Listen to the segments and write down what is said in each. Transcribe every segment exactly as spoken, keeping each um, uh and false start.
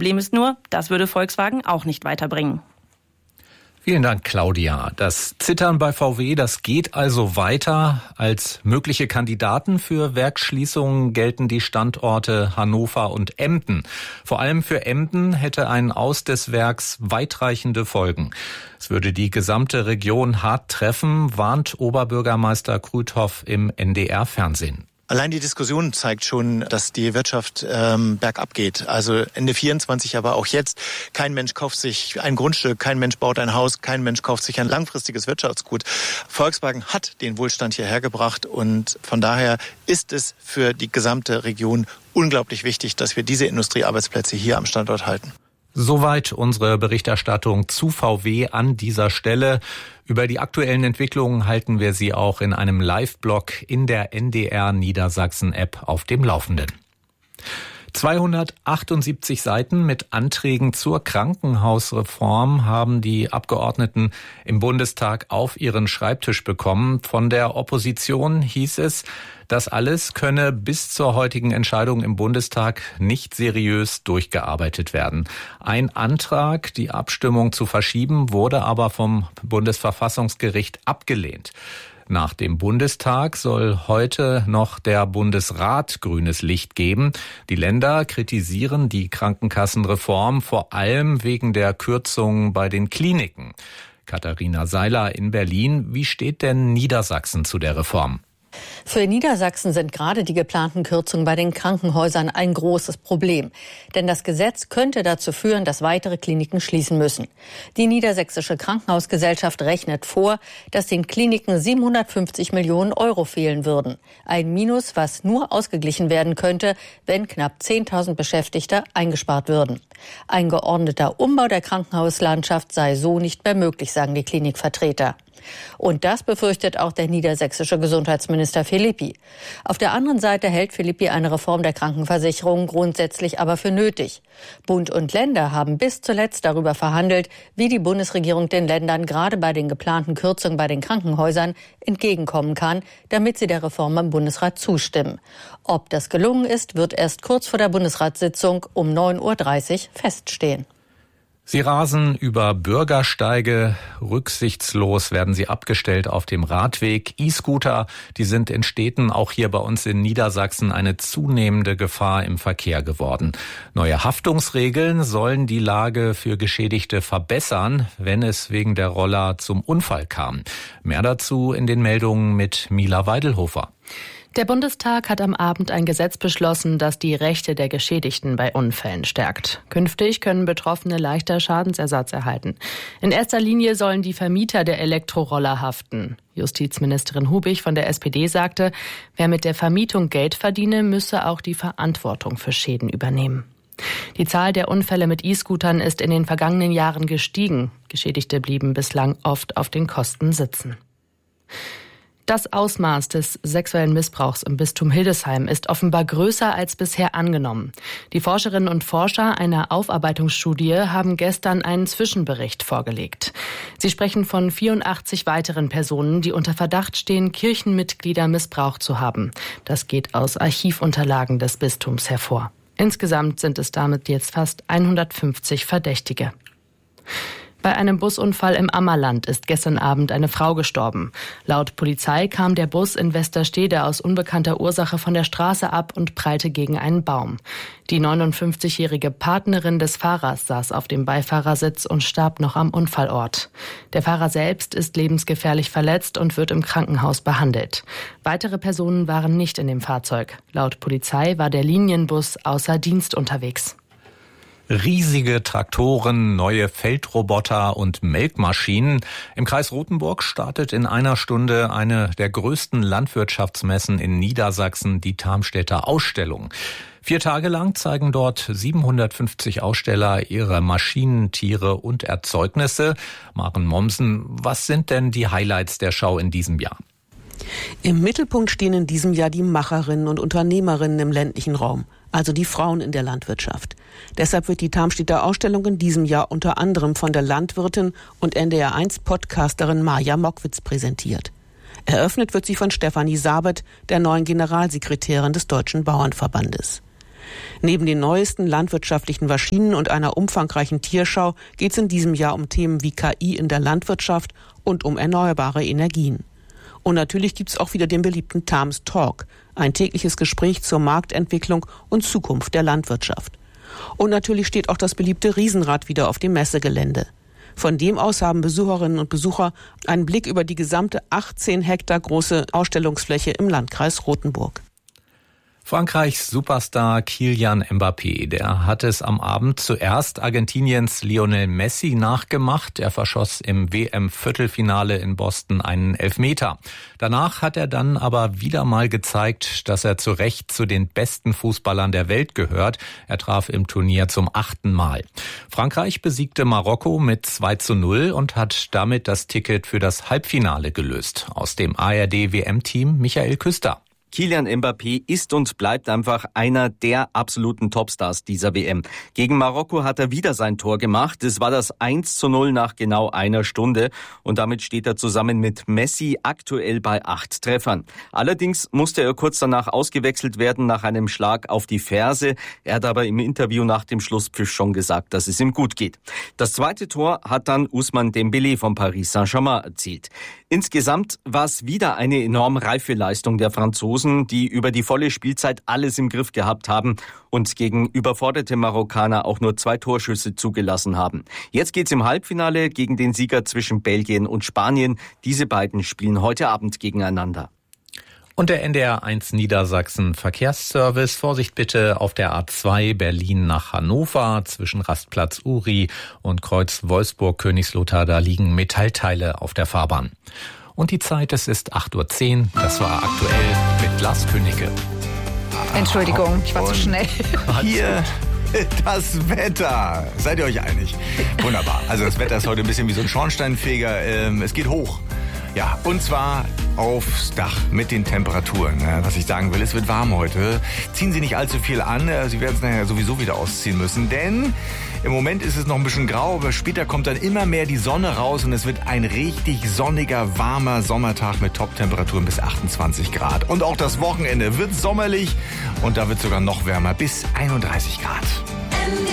Problem ist nur, das würde Volkswagen auch nicht weiterbringen. Vielen Dank, Claudia. Das Zittern bei V W, das geht also weiter. Als mögliche Kandidaten für Werksschließungen gelten die Standorte Hannover und Emden. Vor allem für Emden hätte ein Aus des Werks weitreichende Folgen. Es würde die gesamte Region hart treffen, warnt Oberbürgermeister Krüthoff im N D R-Fernsehen. Allein die Diskussion zeigt schon, dass die Wirtschaft ähm, bergab geht. Also Ende vierundzwanzig, aber auch jetzt. Kein Mensch kauft sich ein Grundstück, kein Mensch baut ein Haus, kein Mensch kauft sich ein langfristiges Wirtschaftsgut. Volkswagen hat den Wohlstand hierher gebracht und von daher ist es für die gesamte Region unglaublich wichtig, dass wir diese Industriearbeitsplätze hier am Standort halten. Soweit unsere Berichterstattung zu V W an dieser Stelle. Über die aktuellen Entwicklungen halten wir Sie auch in einem Live-Blog in der N D R Niedersachsen-App auf dem Laufenden. zweihundertachtundsiebzig Seiten mit Anträgen zur Krankenhausreform haben die Abgeordneten im Bundestag auf ihren Schreibtisch bekommen. Von der Opposition hieß es, das alles könne bis zur heutigen Entscheidung im Bundestag nicht seriös durchgearbeitet werden. Ein Antrag, die Abstimmung zu verschieben, wurde aber vom Bundesverfassungsgericht abgelehnt. Nach dem Bundestag soll heute noch der Bundesrat grünes Licht geben. Die Länder kritisieren die Krankenkassenreform vor allem wegen der Kürzungen bei den Kliniken. Katharina Seiler in Berlin. Wie steht denn Niedersachsen zu der Reform? Für Niedersachsen sind gerade die geplanten Kürzungen bei den Krankenhäusern ein großes Problem. Denn das Gesetz könnte dazu führen, dass weitere Kliniken schließen müssen. Die Niedersächsische Krankenhausgesellschaft rechnet vor, dass den Kliniken siebenhundertfünfzig Millionen Euro fehlen würden. Ein Minus, was nur ausgeglichen werden könnte, wenn knapp zehntausend Beschäftigte eingespart würden. Ein geordneter Umbau der Krankenhauslandschaft sei so nicht mehr möglich, sagen die Klinikvertreter. Und das befürchtet auch der niedersächsische Gesundheitsminister Philippi. Auf der anderen Seite hält Philippi eine Reform der Krankenversicherung grundsätzlich aber für nötig. Bund und Länder haben bis zuletzt darüber verhandelt, wie die Bundesregierung den Ländern gerade bei den geplanten Kürzungen bei den Krankenhäusern entgegenkommen kann, damit sie der Reform im Bundesrat zustimmen. Ob das gelungen ist, wird erst kurz vor der Bundesratssitzung um neun Uhr dreißig feststehen. Sie rasen über Bürgersteige, rücksichtslos werden sie abgestellt auf dem Radweg. E-Scooter, die sind in Städten, auch hier bei uns in Niedersachsen, eine zunehmende Gefahr im Verkehr geworden. Neue Haftungsregeln sollen die Lage für Geschädigte verbessern, wenn es wegen der Roller zum Unfall kam. Mehr dazu in den Meldungen mit Mila Weidelhofer. Der Bundestag hat am Abend ein Gesetz beschlossen, das die Rechte der Geschädigten bei Unfällen stärkt. Künftig können Betroffene leichter Schadensersatz erhalten. In erster Linie sollen die Vermieter der Elektroroller haften. Justizministerin Hubig von der S P D sagte, wer mit der Vermietung Geld verdiene, müsse auch die Verantwortung für Schäden übernehmen. Die Zahl der Unfälle mit E-Scootern ist in den vergangenen Jahren gestiegen. Geschädigte blieben bislang oft auf den Kosten sitzen. Das Ausmaß des sexuellen Missbrauchs im Bistum Hildesheim ist offenbar größer als bisher angenommen. Die Forscherinnen und Forscher einer Aufarbeitungsstudie haben gestern einen Zwischenbericht vorgelegt. Sie sprechen von vierundachtzig weiteren Personen, die unter Verdacht stehen, Kirchenmitglieder missbraucht zu haben. Das geht aus Archivunterlagen des Bistums hervor. Insgesamt sind es damit jetzt fast hundertfünfzig Verdächtige. Bei einem Busunfall im Ammerland ist gestern Abend eine Frau gestorben. Laut Polizei kam der Bus in Westerstede aus unbekannter Ursache von der Straße ab und prallte gegen einen Baum. Die neunundfünfzigjährige Partnerin des Fahrers saß auf dem Beifahrersitz und starb noch am Unfallort. Der Fahrer selbst ist lebensgefährlich verletzt und wird im Krankenhaus behandelt. Weitere Personen waren nicht in dem Fahrzeug. Laut Polizei war der Linienbus außer Dienst unterwegs. Riesige Traktoren, neue Feldroboter und Melkmaschinen. Im Kreis Rothenburg startet in einer Stunde eine der größten Landwirtschaftsmessen in Niedersachsen, die Tarmstädter Ausstellung. Vier Tage lang zeigen dort siebenhundertfünfzig Aussteller ihre Maschinen, Tiere und Erzeugnisse. Maren Mommsen, was sind denn die Highlights der Schau in diesem Jahr? Im Mittelpunkt stehen in diesem Jahr die Macherinnen und Unternehmerinnen im ländlichen Raum, also die Frauen in der Landwirtschaft. Deshalb wird die Tarmstädter Ausstellung in diesem Jahr unter anderem von der Landwirtin und N D R eins Podcasterin Maja Mockwitz präsentiert. Eröffnet wird sie von Stefanie Sabet, der neuen Generalsekretärin des Deutschen Bauernverbandes. Neben den neuesten landwirtschaftlichen Maschinen und einer umfangreichen Tierschau geht es in diesem Jahr um Themen wie K I in der Landwirtschaft und um erneuerbare Energien. Und natürlich gibt es auch wieder den beliebten Tams Talk, ein tägliches Gespräch zur Marktentwicklung und Zukunft der Landwirtschaft. Und natürlich steht auch das beliebte Riesenrad wieder auf dem Messegelände. Von dem aus haben Besucherinnen und Besucher einen Blick über die gesamte achtzehn Hektar große Ausstellungsfläche im Landkreis Rothenburg. Frankreichs Superstar Kylian Mbappé, der hat es am Abend zuerst Argentiniens Lionel Messi nachgemacht. Er verschoss im W M-Viertelfinale in Boston einen Elfmeter. Danach hat er dann aber wieder mal gezeigt, dass er zu Recht zu den besten Fußballern der Welt gehört. Er traf im Turnier zum achten Mal. Frankreich besiegte Marokko mit zwei zu null und hat damit das Ticket für das Halbfinale gelöst. Aus dem A R D-W M-Team Michael Küster. Kylian Mbappé ist und bleibt einfach einer der absoluten Topstars dieser W M. Gegen Marokko hat er wieder sein Tor gemacht. Es war das eins zu null nach genau einer Stunde. Und damit steht er zusammen mit Messi aktuell bei acht Treffern. Allerdings musste er kurz danach ausgewechselt werden nach einem Schlag auf die Ferse. Er hat aber im Interview nach dem Schlusspfiff schon gesagt, dass es ihm gut geht. Das zweite Tor hat dann Ousmane Dembélé von Paris Saint-Germain erzielt. Insgesamt war es wieder eine enorm reife Leistung der Franzosen, die über die volle Spielzeit alles im Griff gehabt haben und gegen überforderte Marokkaner auch nur zwei Torschüsse zugelassen haben. Jetzt geht's im Halbfinale gegen den Sieger zwischen Belgien und Spanien. Diese beiden spielen heute Abend gegeneinander. Und der N D R eins Niedersachsen Verkehrsservice. Vorsicht bitte auf der A zwei Berlin nach Hannover zwischen Rastplatz Uri und Kreuz Wolfsburg-Königslothar. Da liegen Metallteile auf der Fahrbahn. Und die Zeit, es ist acht Uhr zehn. Das war aktuell mit Lars Königke. Entschuldigung, ich war zu schnell. Hier das Wetter. Seid ihr euch einig? Wunderbar. Also das Wetter ist heute ein bisschen wie so ein Schornsteinfeger. Ähm, es geht hoch. Ja, und zwar aufs Dach mit den Temperaturen. Was ich sagen will, es wird warm heute. Ziehen Sie nicht allzu viel an. Sie werden es nachher sowieso wieder ausziehen müssen, denn im Moment ist es noch ein bisschen grau, aber später kommt dann immer mehr die Sonne raus und es wird ein richtig sonniger, warmer Sommertag mit Top-Temperaturen bis achtundzwanzig Grad. Und auch das Wochenende wird sommerlich und da wird es sogar noch wärmer, bis einunddreißig Grad. N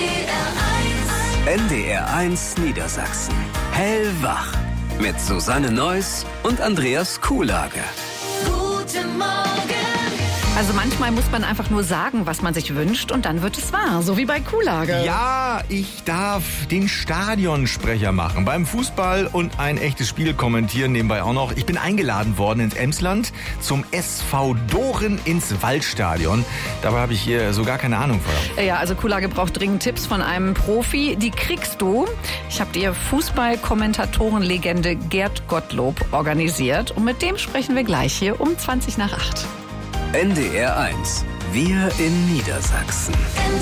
D R eins. N D R eins Niedersachsen. Hellwach. Mit Susanne Neuss und Andreas Kuhlage. Guten Morgen. Also manchmal muss man einfach nur sagen, was man sich wünscht und dann wird es wahr, so wie bei Kuhlage. Ja, ich darf den Stadionsprecher machen beim Fußball und ein echtes Spiel kommentieren nebenbei auch noch. Ich bin eingeladen worden ins Emsland zum S V Doren ins Waldstadion. Dabei habe ich hier so gar keine Ahnung von. Ja, also Kuhlage braucht dringend Tipps von einem Profi. Die kriegst du. Ich habe dir Fußball-Kommentatoren-Legende Gerd Gottlob organisiert und mit dem sprechen wir gleich hier um zwanzig nach acht. N D R eins. Wir in Niedersachsen.